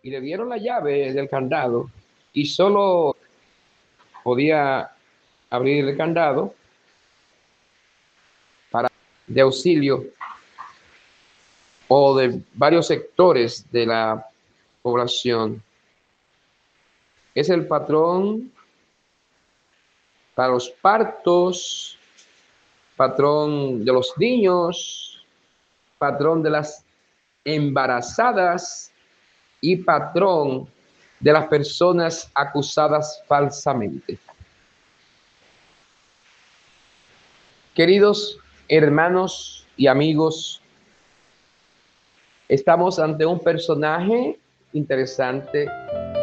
y le dieron la llave del candado y solo podía abrir el candado de auxilio o de varios sectores de la población. Es el patrón para los partos, patrón de los niños, patrón de las embarazadas y patrón de las personas acusadas falsamente. Queridos hermanos y amigos, estamos ante un personaje interesante